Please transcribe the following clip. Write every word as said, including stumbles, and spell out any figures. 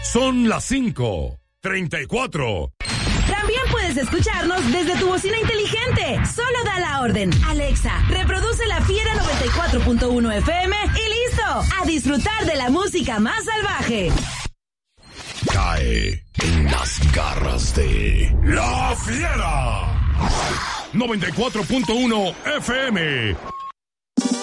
Son las cinco treinta y cuatro. También puedes escucharnos desde tu bocina inteligente. Solo da la orden. Alexa, reproduce La Fiera noventa y cuatro punto uno F M y listo. A disfrutar de la música más salvaje. Cae en las garras de La Fiera noventa y cuatro punto uno F M.